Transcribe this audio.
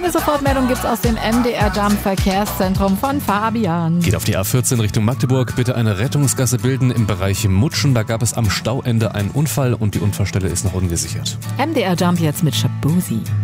eine Sofortmeldung gibt's aus dem MDR Jump Verkehrszentrum von Fabian. Geht auf die A14 Richtung Magdeburg. Bitte eine Rettungsgasse bilden im Bereich Mutschen. Da gab es am Stauende einen Unfall und die Unfallstelle ist noch ungesichert. MDR Jump jetzt mit Shabuzi.